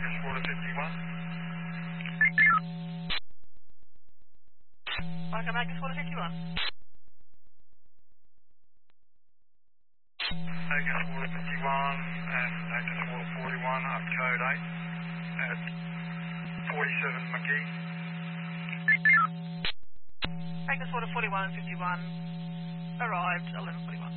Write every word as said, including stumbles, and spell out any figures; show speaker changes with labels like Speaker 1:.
Speaker 1: Angus Water fifty-one.
Speaker 2: Welcome, Angus Water fifty-one.
Speaker 1: Angus Water fifty-one and Angus Water forty-one up code eight at forty-seven McGee.
Speaker 2: Angus Water forty-one and fifty-one arrived eleven forty-one.